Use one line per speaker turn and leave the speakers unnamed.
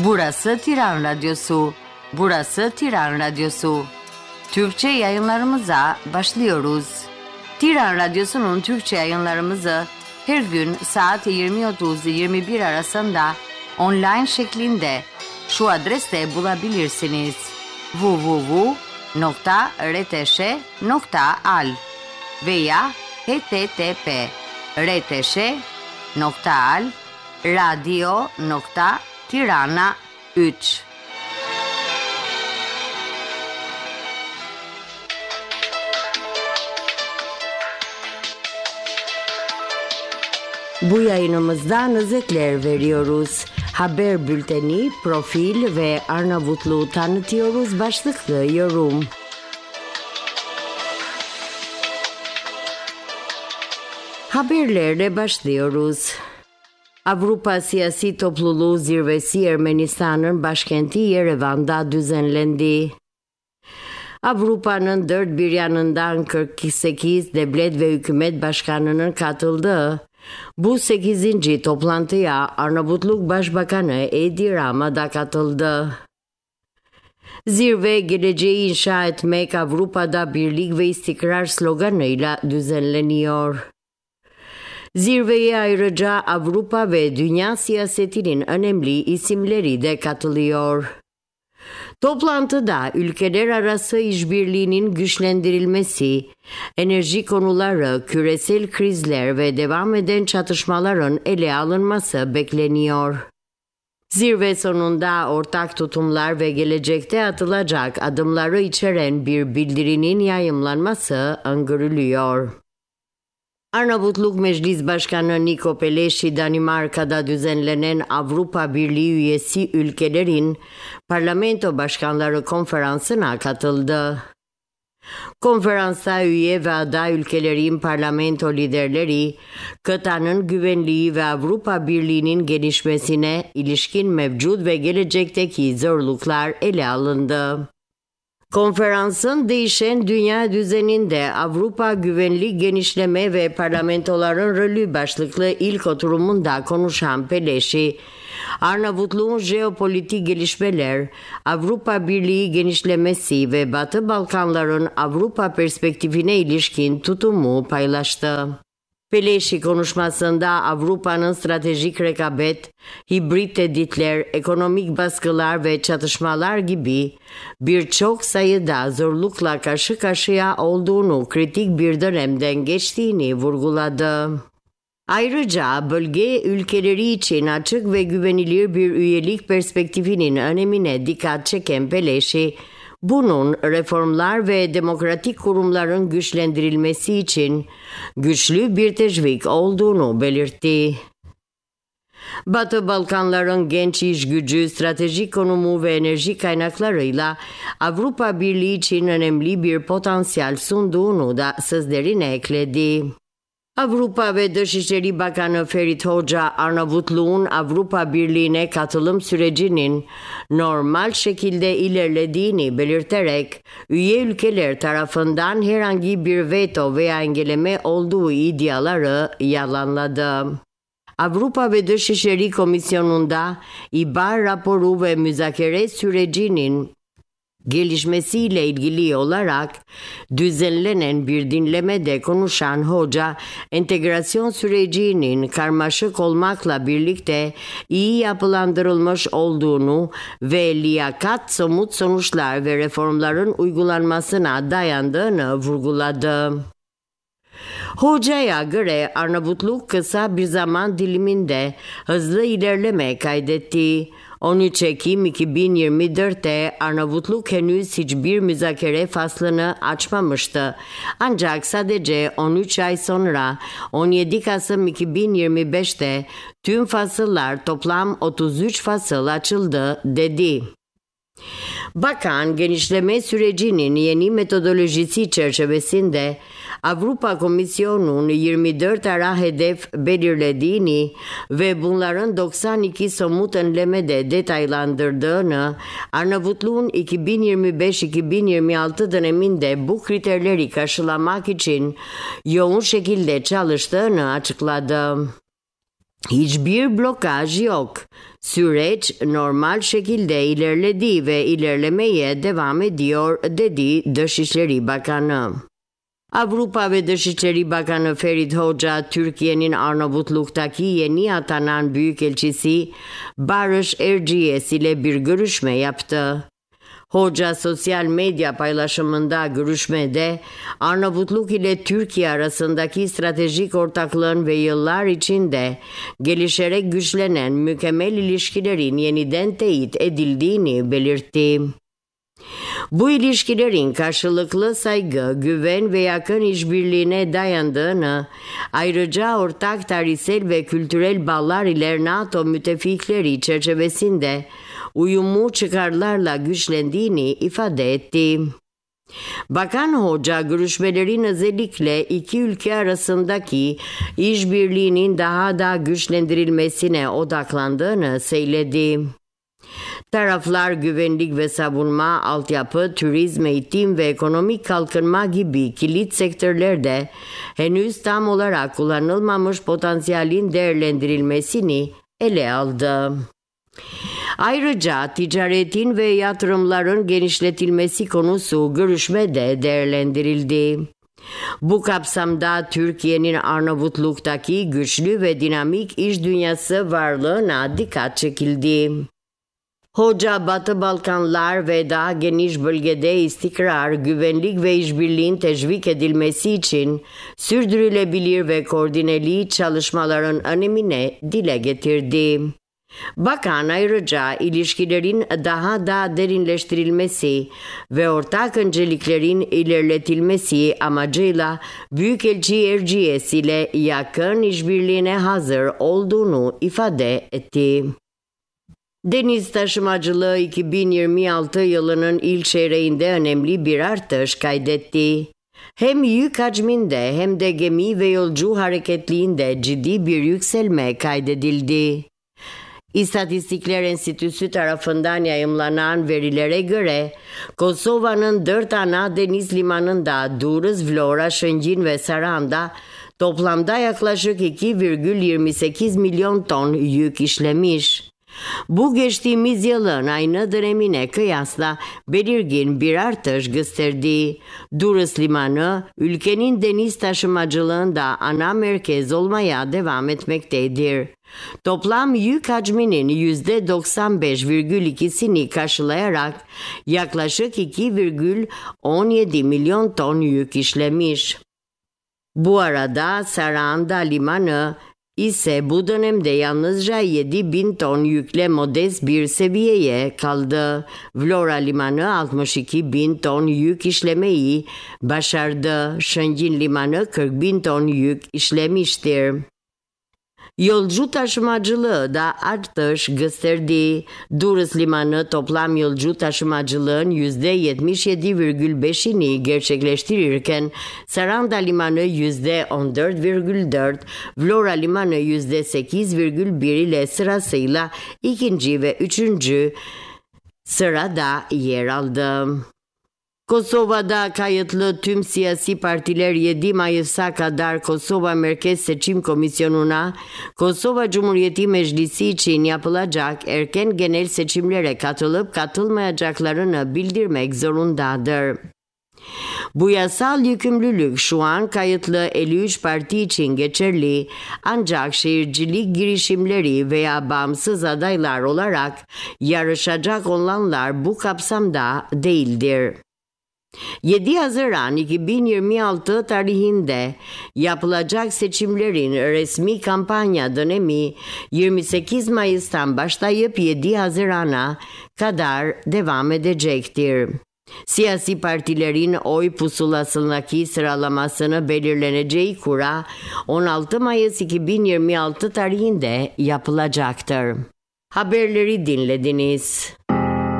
Burası Tiran Radyosu. Burası Tiran Radyosu. Türkçe yayınlarımıza başlıyoruz. Tiran Radyosu'nun Türkçe yayınlarımızı her gün saat 20.30-21 arasında online şeklinde şu adreste bulabilirsiniz: www.rtş.al veya http://rtş.al/radio.tirana3. Bu yayınımızdan özetler veriyoruz. Haber bülteni, profil ve Arnavutluğu tanıtıyoruz. Başlıklı yorum. Haberlerle başlıyoruz. Avrupa Siyasi Topluluğu Zirvesi Ermenistan'ın başkenti Yerevan'da düzenlendi. Avrupa'nın dört bir yanından 48 devlet ve hükümet başkanının katıldığı bu 8. toplantıya Arnavutluk Başbakanı Edi Rama da katıldı. Zirve, geleceği inşa etmek Avrupa'da birlik ve istikrar sloganıyla düzenleniyor. Zirveye ayrıca Avrupa ve dünya siyasetinin önemli isimleri de katılıyor. Toplantıda ülkeler arası işbirliğinin güçlendirilmesi, enerji konuları, küresel krizler ve devam eden çatışmaların ele alınması bekleniyor. Zirve sonunda ortak tutumlar ve gelecekte atılacak adımları içeren bir bildirinin yayımlanması öngörülüyor. Arnavutluk Meclis Başkanı Niko Peleşi, Danimarka'da düzenlenen Avrupa Birliği üyesi ülkelerin Parlamento Başkanları Konferansı'na katıldı. Konferansa üye ve aday ülkelerin parlamento liderleri, kıtanın güvenliği ve Avrupa Birliği'nin gelişmesine ilişkin mevcut ve gelecekteki zorluklar ele alındı. Konferansın değişen dünya düzeninde Avrupa güvenlik genişleme ve parlamentoların rolü başlıklı ilk oturumunda konuşan Peleşi, Arnavutluğun jeopolitik gelişmeler, Avrupa Birliği genişlemesi ve Batı Balkanların Avrupa perspektifine ilişkin tutumu paylaştı. Peleşi konuşmasında Avrupa'nın stratejik rekabet, hibrit tehditler, ekonomik baskılar ve çatışmalar gibi birçok sayıda zorlukla karşı karşıya olduğunu, kritik bir dönemden geçtiğini vurguladı. Ayrıca bölge ülkeleri için açık ve güvenilir bir üyelik perspektifinin önemine dikkat çeken Peleşi, bunun reformlar ve demokratik kurumların güçlendirilmesi için güçlü bir teşvik olduğunu belirtti. Batı Balkanların genç iş gücü, stratejik konumu ve enerji kaynaklarıyla Avrupa Birliği için önemli bir potansiyel sunduğunu da sözlerine ekledi. Avrupa ve Dışişleri Bakanı Ferit Hoca, Arnavutluğun Avrupa Birliği'ne katılım sürecinin normal şekilde ilerlediğini belirterek, üye ülkeler tarafından herhangi bir veto veya engelleme olduğu iddiaları yalanladı. Avrupa ve Dışişleri Komisyonu'nda İBAR raporu ve müzakere sürecinin gelişmesiyle ilgili olarak düzenlenen bir dinlemede konuşan hoca, entegrasyon sürecinin karmaşık olmakla birlikte iyi yapılandırılmış olduğunu ve liyakat, somut sonuçlar ve reformların uygulanmasına dayandığını vurguladı. Hocaya göre Arnavutluk kısa bir zaman diliminde hızlı ilerleme kaydetti. 13 Ekim 2024'te Arnavutluk henüz hiçbir müzakere faslını açmamıştı. Ancak sadece 13 ay sonra 17 Kasım 2025'te tüm fasıllar, toplam 33 fasıl açıldı dedi. Bakan, genişleme sürecinin yeni metodolojisi çerçevesinde Avrupa Komisyonu'nun 24 ara hedef belirlediğini ve bunların 92 somut önlemede detaylandırdığını, Arnavutluğun 2025-2026 döneminde bu kriterleri karşılamak için yoğun şekilde çalıştığını açıkladı. Hiçbir blokaj yok. Süreç normal şekilde ilerledi ve ilerlemeye devam ediyor, dedi Dışişleri Bakanı. Avrupa ve Dışişleri Bakanı Ferit Hoca, Türkiye'nin Arnavutluk'taki yeni atanan Büyükelçisi Barış Erciyes ile bir görüşme yaptı. Hoca sosyal medya paylaşımında görüşmede Arnavutluk ile Türkiye arasındaki stratejik ortaklığın ve yıllar içinde gelişerek güçlenen mükemmel ilişkilerin yeniden teyit edildiğini belirtti. Bu ilişkilerin karşılıklı saygı, güven ve yakın işbirliğine dayandığını, ayrıca ortak tarihsel ve kültürel bağlar ile NATO müttefikleri çerçevesinde uyumlu çıkarlarla güçlendiğini ifade etti. Bakan Hoca görüşmelerin özellikle iki ülke arasındaki işbirliğinin daha da güçlendirilmesine odaklandığını söyledi. Taraflar güvenlik ve savunma, altyapı, turizm, eğitim ve ekonomik kalkınma gibi kilit sektörlerde henüz tam olarak kullanılmamış potansiyelin değerlendirilmesini ele aldı. Ayrıca ticaretin ve yatırımların genişletilmesi konusu görüşmede değerlendirildi. Bu kapsamda Türkiye'nin Arnavutluk'taki güçlü ve dinamik iş dünyası varlığına dikkat çekildi. Hoca, Batı Balkanlar ve daha geniş bölgede istikrar, güvenlik ve işbirliğin teşvik edilmesi için sürdürülebilir ve koordineli çalışmaların önemine dile getirdi. Bakan ayrıca ilişkilerin daha da derinleştirilmesi ve ortak önceliklerin ilerletilmesi amacıyla Büyükelçi Erciyes ile yakın işbirliğine hazır olduğunu ifade etti. Deniz taşımacılığı 2026 yılının ilk çeyreğinde önemli bir artış kaydetti. Hem yük hacminde hem de gemi ve yolcu hareketliğinde ciddi bir yükselme kaydedildi. İstatistikler Enstitüsü tarafından yayımlanan verilere göre Kosova'nın 4 ana deniz limanında Durrës, Vlora, Shëngjin ve Saran'da toplamda yaklaşık 2,28 milyon ton yük işlemiş. Bu geçtiğimiz yılın aynı dönemine kıyasla belirgin bir artış gösterdi. Durrës Limanı, ülkenin deniz taşımacılığında ana merkez olmaya devam etmektedir. Toplam yük hacminin %95,2'sini karşılayarak yaklaşık 2,17 milyon ton yük işlemiş. Bu arada Saranda Limanı ise bu dönemde yalnızca 7.000 ton yükle modest bir seviyeye kaldı. Vlora Limanı 62.000 ton yük işlemeyi başardı. Shëngjin Limanı 40.000 ton yük işlemiştir. Yolcu taşımacılığı da artış gösterdi. Durrës Limanı toplam yolcu taşımacılığın %77,5'ini gerçekleştirirken Saranda Limanı %14,4, Vlora Limanı %8,1 ile sırasıyla ikinci ve üçüncü sırada yer aldı. Kosova'da kayıtlı tüm siyasi partiler 7 Mayıs'a kadar Kosova Merkez Seçim Komisyonu'na Kosova Cumhuriyeti Meclisi için yapılacak erken genel seçimlere katılıp katılmayacaklarını bildirmek zorundadır. Bu yasal yükümlülük şu an kayıtlı 53 parti için geçerli, ancak şehircilik girişimleri veya bağımsız adaylar olarak yarışacak olanlar bu kapsamda değildir. 7 Haziran 2026 tarihinde yapılacak seçimlerin resmi kampanya dönemi 28 Mayıs'tan başlayıp 7 Haziran'a kadar devam edecektir. Siyasi partilerin oy pusulasındaki sıralamasını belirleneceği kura 16 Mayıs 2026 tarihinde yapılacaktır. Haberleri dinlediniz.